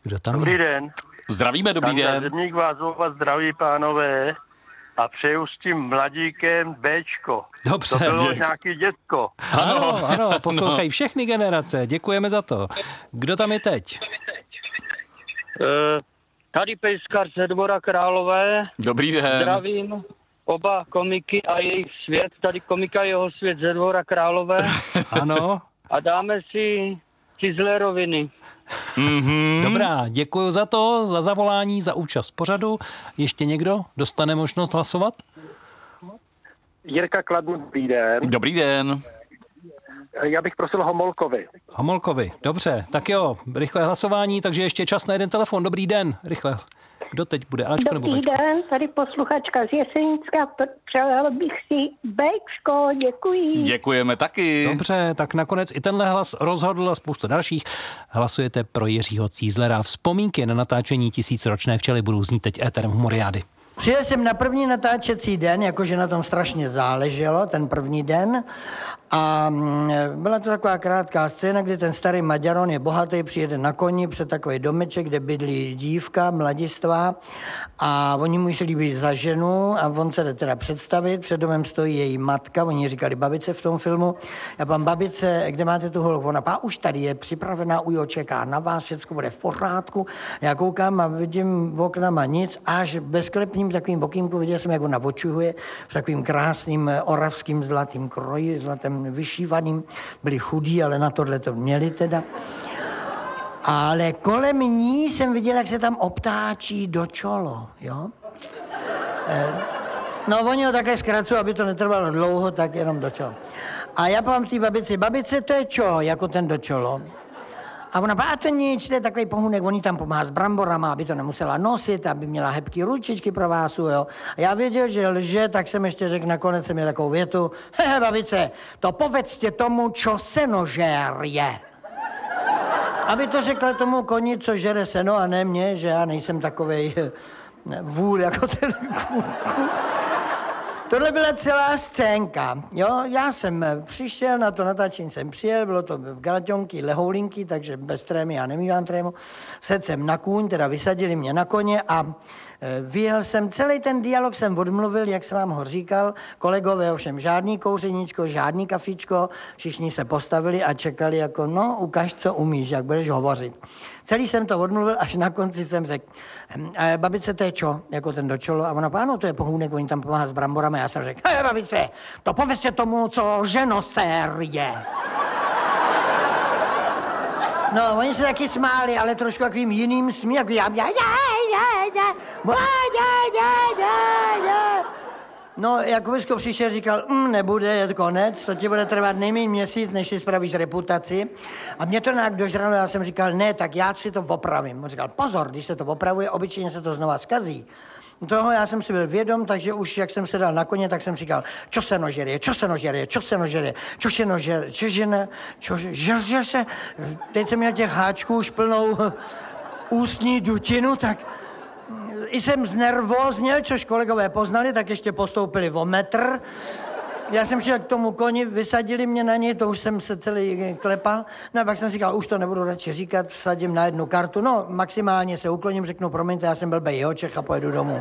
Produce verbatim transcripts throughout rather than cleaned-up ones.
Kdo tam Dobrý je? den. Zdravíme, dobrý Tam den. Zedník vás oba zdraví, pánové. A přeju s tím mladíkem Bčko. Dobře, To bylo děk. nějaký děcko. Ano, ano, poslouchají všechny generace. Děkujeme za to. Kdo tam je teď? E, tady Pejskar ze Dvora Králové. Dobrý den. Zdravím oba komiky a jejich svět. Tady komika jeho svět ze Dvora Králové. Ano. A dáme si Cizleroviny. Mm-hmm. Dobrá, děkuji za to, za zavolání, za účast v pořadu. Ještě někdo dostane možnost hlasovat? Jirka Kladno, dobrý den. Dobrý den. Já bych prosil Homolkovi. Homolkovi, dobře, tak jo, rychlé hlasování, takže ještě čas na jeden telefon. Dobrý den, rychle. Kdo teď bude, Ačko nebo Dobrý Bčko? den, tady posluchačka z Jesenicka, přála bych si Bčko, děkuji. Děkujeme taky. Dobře, tak nakonec i tenhle hlas rozhodl a spoustu dalších. Hlasujete pro Jiřího Cízlera. Vzpomínky na natáčení Tisícročné včely budou znít teď éterem Humoriády. Přijel jsem na první natáčecí den, jakože na tom strašně záleželo, ten první den. A byla to taková krátká scéna, kdy ten starý Maďaron je bohatý, přijede na koni před takový domeček, kde bydlí dívka, mladistvá. A oni mu šli být za ženu a on se jde teda představit. Před domem stojí její matka, oni říkali babice v tom filmu. Já pán babice, kde máte tu holku? Ona pá, už tady je připravená, ujo, čeká na vás, všechno bude v pořádku. Já koukám a vidím v oknama nic, až bezklepním takovým bokýmku viděl jsem, jak ona očuhuje v takovým krásným oravským zlatým kroji, zlatým vyšívaným. Byli chudí, ale na tohle to měli teda. Ale kolem ní jsem viděl, jak se tam obtáčí do čolo, jo? No, oni ho takhle zkracují, aby to netrvalo dlouho, tak jenom do čolo. A já povím té babici, babice, to je čo, jako ten do čolo? A ona, a to nic, to je takový pohunek, oni tam pomáhá s bramborama, aby to nemusela nosit, aby měla hebký ručičky pro vás, jo. A já věděl, že lže, tak jsem ještě řekl, nakonec jsem měl takovou větu, hehe, babice, to povedzte tomu, čo senožér je. Aby to řekla tomu koni, co žere seno, a ne mě, že já nejsem takovej vůl jako ten kůl. Tohle byla celá scénka, jo, já jsem přišel, na to natáčení jsem přijel, bylo to v galaťonky, lehoulinky, takže bez trémy, já nemývám trému, sedl jsem na kůň, teda vysadili mě na koně a e, vyjel jsem, celý ten dialog jsem odmluvil, jak jsem vám ho říkal, kolegové ovšem žádný kouřeníčko, žádný kafičko, všichni se postavili a čekali jako, no, ukaž, co umíš, jak budeš hovořit. Celý jsem to odmluvil, až na konci jsem řekl, e, babice, to je čo, jako ten do čolo, a ona, ano, to je pohůnek, oni tam pomáhá s bramborami. Já jsem řekl, hej, babice, to povězte tomu, co ženosér je. No, oni se taky smáli, ale trošku takovým jiným smíchem, já, já, já, já, já, já, já, já. No, Jakubisko přišel, říkal, mm, nebude, je to konec, to ti bude trvat nejméně měsíc, než si spravíš reputaci. A mě to nějak dožralo, já jsem říkal, ne, tak já si to opravím. On říkal, pozor, když se to opravuje, obyčejně se to znova zkazí. Toho já jsem si byl vědom, takže už jak jsem se dal na koně, tak jsem říkal, čo se nožerie, čo se nožerie, čo se nožerie, čo se nožerie, čo žene, čo žerže se. Teď jsem měl těch háčků už plnou ústní dutinu, tak i jsem znervózněl, což kolegové poznali, tak ještě postoupili o metr. Já jsem šel k tomu koni, vysadili mě na něj, to už jsem se celý klepal. No a pak jsem říkal, už to nebudu radši říkat, vsadím na jednu kartu. No, maximálně se ukloním, řeknu, promiňte, já jsem blbej jeho Čech a pojedu domů.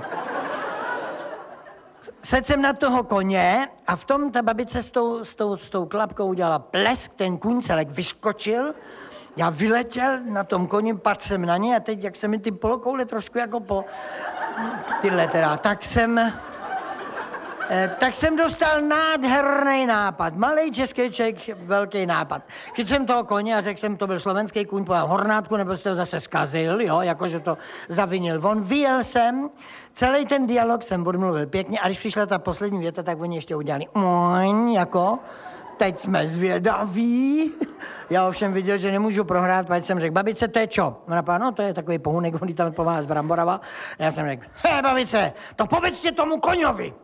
Sedl jsem na toho koně a v tom ta babice s tou, s tou, s tou klapkou udělala plesk, ten kůň celek vyskočil. Já vyletěl na tom koni, padl jsem na ně a teď, jak se mi ty polokoule trošku jako po... Tyhle teda, tak jsem... Tak jsem dostal nádherný nápad. Malej český člověk, velký nápad. Chytil jsem toho koně a řekl jsem, to byl slovenský kůň po hornátku, nebo jste ho zase zkazil, jo, jakože to zavinil. On vyjel jsem, celý ten dialog jsem odmluvil pěkně, a když přišla ta poslední věta, tak oni ještě udělali moň, jako, teď jsme zvědaví. Já ovšem viděl, že nemůžu prohrát, pak jsem řekl, babice, to je čo? Ona pá, no to je takový pohunek, on tam pomáhá s bramborama. Já jsem řekl, hej, babice, to povedzte tomu koňovi.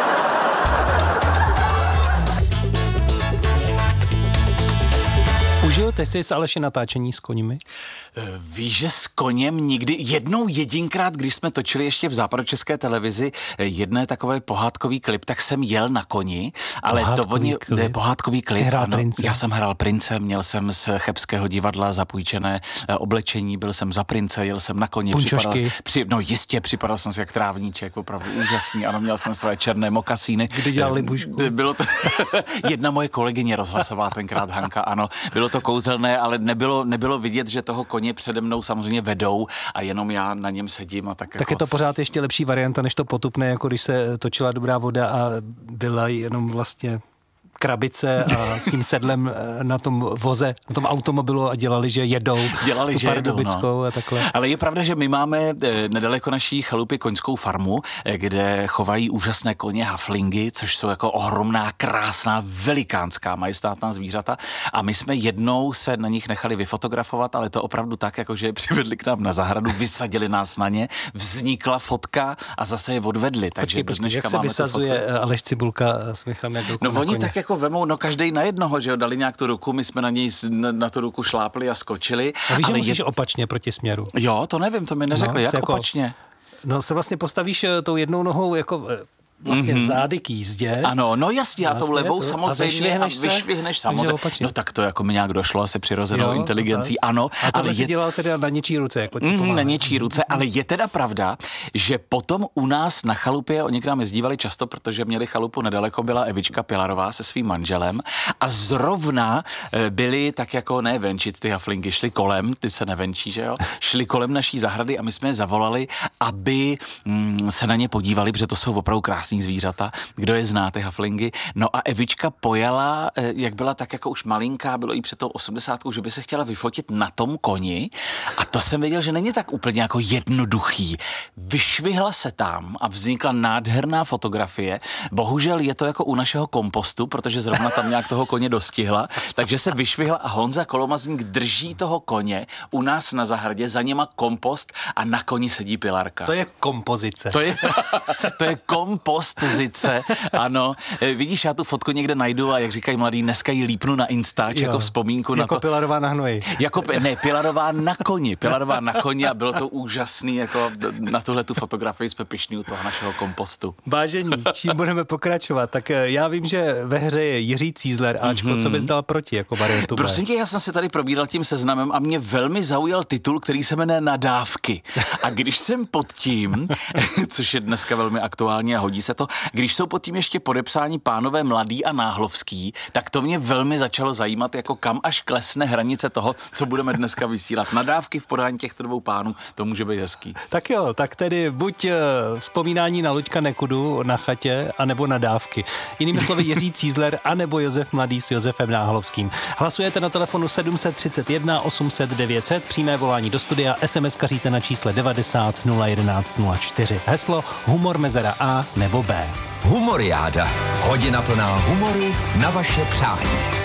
Už Užil ty jsi s Aleši natáčení s koněmi? Víš, že s koněm nikdy, jednou jedinkrát, když jsme točili ještě v západočeské televizi jedné takové pohádkový klip, tak jsem jel na koni, ale Pohádkový to oni, klip? ne, pohádkový klip, Jsi hrál ano, prince? já jsem hrál prince, měl jsem z Chebského divadla zapůjčené eh, oblečení, byl jsem za prince, jel jsem na koni, Punčošky? při, no jistě, připadal jsem si jak trávníček, opravdu úžasný, ano, měl jsem své černé mokasíny. Kdy dělal libušku? Bylo to, jedna moje kolegyně rozhlasová tenkrát, Hanka, ano, bylo to kouzelné, ale nebylo, nebylo vidět, že toho koně přede mnou samozřejmě vedou a jenom já na něm sedím a tak, Tak jako... je to pořád ještě lepší varianta, než to potupné, jako když se točila Dobrá voda a byla jenom vlastně krabice a s tím sedlem na tom voze, na tom automobilu a dělali, že jedou Dělali, tu že jedou, Pardubickou no. a takhle. Ale je pravda, že my máme eh, nedaleko naší chalupy koňskou farmu, eh, kde chovají úžasné koně haflingy, což jsou jako ohromná, krásná, velikánská, majestátná zvířata. A my jsme jednou se na nich nechali vyfotografovat, ale to opravdu tak, jakože je přivedli k nám na zahradu, vysadili nás na ně, vznikla fotka a zase je odvedli. Takže Počkej, do počkej, dneška jak se máme tu vysazuje fotku. Aleš Cibulka s Michalem Jagelkou No na oni koně? tak jako vemou, no každej na jednoho, že jo, dali nějak tu ruku, my jsme na něj z- na, na tu ruku šlápli a skočili. A víš, že ale musíš je... opačně proti směru. Jo, to nevím, to mi neřekli, No, jak se jako- opačně? No se vlastně postavíš eh, tou jednou nohou jako eh, vlastně mm-hmm. zády k jízdě. Ano, no jasně, a tou Vlastně levou to- a samozřejmě vyšvihneš a se, vyšvihneš takže samozřejmě. opačně. No tak to jako mi nějak došlo asi přirozenou Jo, inteligencí, to tak. ano. A tohle ale si je... dělal teda na něčí ruce, jako ti Mm, pomáhá. na něčí ruce, ale je teda pravda, že potom u nás na chalupě, oni k nám jezdívali často, protože měli chalupu nedaleko, byla Evička Pilarová se svým manželem a zrovna eh, byli tak jako ne venčit ty haflingy, šli kolem, ty se nevenčí, že jo, šli kolem naší zahrady a my jsme je zavolali, aby mm, se na ně podívali, protože to jsou opravdu krásný zvířata, kdo je zná, ty haflingy. No a Evička pojala, eh, jak byla tak jako už malinká, bylo jí před tou osmdesátkou, že by se chtěla vyfotit na tom koni a to jsem věděl, že není tak úplně jako jednoduchý. Vyšvihla se tam a vznikla nádherná fotografie. Bohužel je to jako u našeho kompostu, protože zrovna tam nějak toho koně dostihla, takže se vyšvihla a Honza Kolomazník drží toho koně u nás na zahradě, za něma kompost a na koni sedí Pilarka. To je kompozice. To je, to je kompostizice, ano. E, Vidíš, já tu fotku někde najdu a jak říkají mladí, dneska ji lípnu na Instač Jo. jako vzpomínku na Jako to. Pilarová na hnoji. Jako, ne, Pilarová na koni, Pilarová na koni a bylo to úžasný, jako na tuhle tu fotografii jsme pyšní u toho našeho kompostu. Vážení, čím budeme pokračovat? Tak eh, já vím, že ve hře je Jiří Cízler, Ačko, mm-hmm. co bys dal proti jako variantu B? Prosím tě, já jsem se tady probíral tím seznamem a mě velmi zaujal titul, který se jmenuje Nadávky. A když jsem pod tím, což je dneska velmi aktuální a hodí se to, když jsou pod tím ještě podepsáni pánové Mladý a Náhlovský, tak to mě velmi začalo zajímat, jako kam až klesne hranice toho, co budeme dneska vysílat. Nadávky v podání těchto dvou pánů, to může být hezký. Tak jo, tak tedy buď eh, vzpomínání na Luďka Nekudu na chatě, anebo nadávky. Jinými slovy Jiří Cízler, anebo Josef Mladý s Josefem Náhlovským. Hlasujete na telefonu sedm set třicet jedna osm set devět set, přímé volání do studia, es em es kaříte na čísle devadesát nula jedenáct nula čtyři. Heslo humor mezera A nebo B. Humoriáda. Hodina plná humoru na vaše přání.